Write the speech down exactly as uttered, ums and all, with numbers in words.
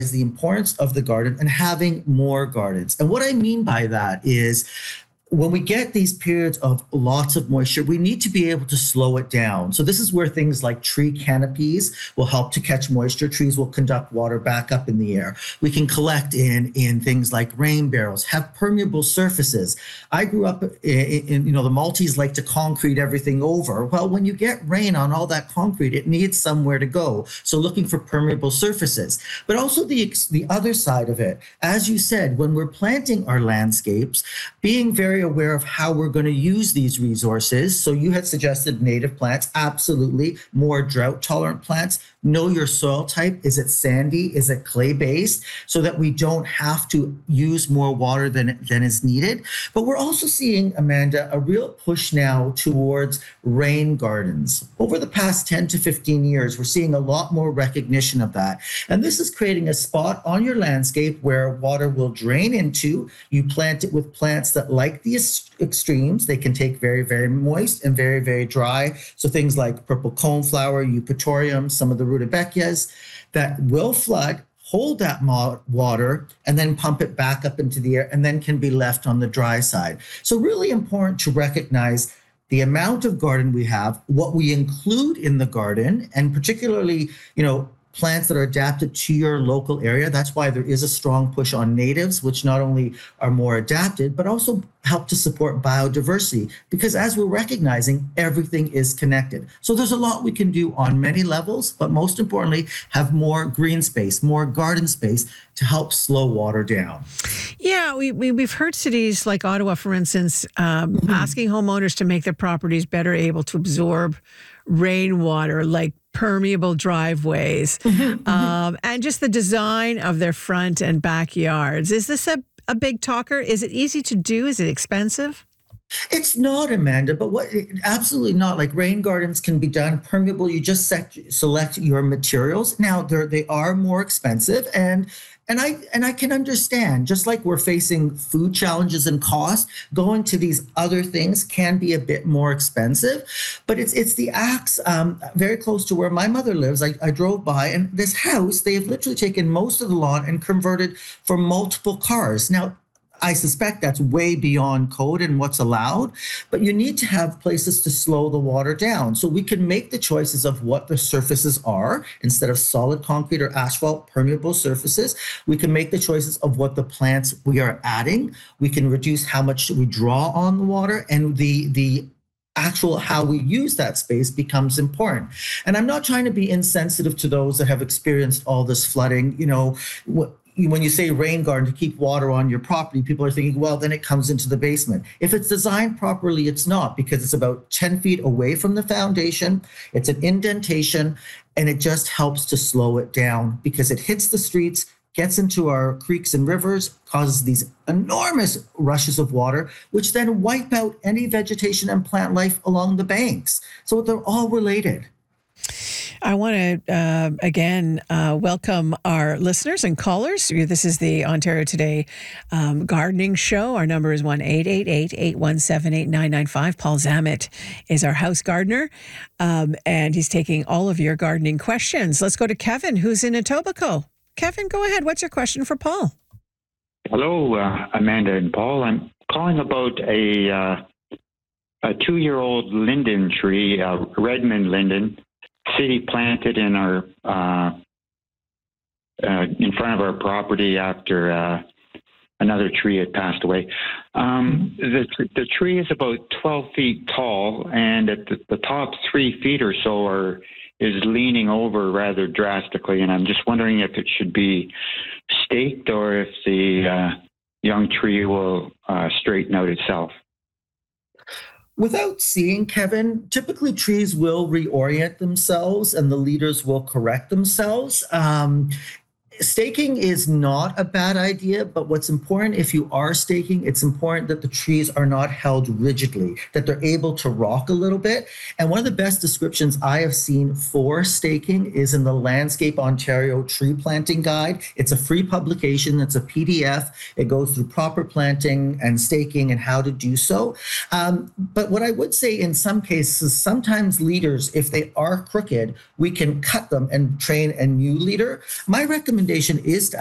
the importance of the garden and having more gardens. And what I mean by that is when we get these periods of lots of moisture, we need to be able to slow it down. So this is where things like tree canopies will help to catch moisture. Trees will conduct water back up in the air. We can collect in, in things like rain barrels, have permeable surfaces. I grew up in, in, you know, the Maltese like to concrete everything over. Well, when you get rain on all that concrete, it needs somewhere to go. So looking for permeable surfaces, but also the, the other side of it. As you said, when we're planting our landscapes, being very aware of how we're going to use these resources. So you had suggested native plants, absolutely. More drought tolerant plants. Know your soil type. Is it sandy? Is it clay based? So that we don't have to use more water than, than is needed. But we're also seeing, Amanda, a real push now towards rain gardens. Over the past ten to fifteen years, we're seeing a lot more recognition of that. And this is creating a spot on your landscape where water will drain into. You plant it with plants that like the extremes. They can take very, very moist and very, very dry. So things like purple coneflower, eupatorium, some of the rudbeckias that will flood, hold that mo- water, and then pump it back up into the air, and then can be left on the dry side. So really important to recognize the amount of garden we have, what we include in the garden, and particularly, you know, plants that are adapted to your local area. That's why there is a strong push on natives, which not only are more adapted, but also help to support biodiversity. Because as we're recognizing, everything is connected. So there's a lot we can do on many levels, but most importantly, have more green space, more garden space to help slow water down. Yeah, we, we, we've heard cities like Ottawa, for instance, um, mm-hmm. asking homeowners to make their properties better able to absorb rainwater, like permeable driveways, mm-hmm, um, and just the design of their front and backyards. Is this a, a big talker? Is it easy to do? Is it expensive? It's not, Amanda, but what absolutely not. Like rain gardens can be done permeable. You just set, select your materials. Now they're, they are more expensive, and and I and I can understand. Just like we're facing food challenges and cost, going to these other things can be a bit more expensive. But it's it's the acts um, very close to where my mother lives. I, I drove by, and this house, they have literally taken most of the lawn and converted for multiple cars. Now, I suspect that's way beyond code and what's allowed, but you need to have places to slow the water down. So we can make the choices of what the surfaces are. Instead of solid concrete or asphalt, permeable surfaces, we can make the choices of what the plants we are adding. We can reduce how much we draw on the water, and the the actual how we use that space becomes important. And I'm not trying to be insensitive to those that have experienced all this flooding. You know, what when you say rain garden to keep water on your property, people are thinking, well, then it comes into the basement. If it's designed properly, it's not, because it's about ten feet away from the foundation. It's an indentation, and it just helps to slow it down because it hits the streets, gets into our creeks and rivers, causes these enormous rushes of water, which then wipe out any vegetation and plant life along the banks. So they're all related. I want to, uh, again, uh, welcome our listeners and callers. This is the Ontario Today um, Gardening Show. Our number is one eight eight eight, eight one seven, eight nine nine five. Paul Zammit is our house gardener, um, and he's taking all of your gardening questions. Let's go to Kevin, who's in Etobicoke. Kevin, go ahead. What's your question for Paul? Hello, uh, Amanda and Paul. I'm calling about a, uh, a two-year-old linden tree, uh, Redmond linden, city planted in our uh, uh, in front of our property after uh, another tree had passed away. Um, the the tree is about twelve feet tall, and at the, the top three feet or so are is leaning over rather drastically. And I'm just wondering if it should be staked or if the uh, young tree will uh, straighten out itself. Without seeing, Kevin, typically trees will reorient themselves and the leaders will correct themselves. Um, Staking is not a bad idea, but what's important, if you are staking, it's important that the trees are not held rigidly, that they're able to rock a little bit. And one of the best descriptions I have seen for staking is in the Landscape Ontario Tree Planting Guide. It's a free publication. It's a P D F. It goes through proper planting and staking and how to do so. Um, but what I would say in some cases, sometimes leaders, if they are crooked, we can cut them and train a new leader. My recommendation recommendation is to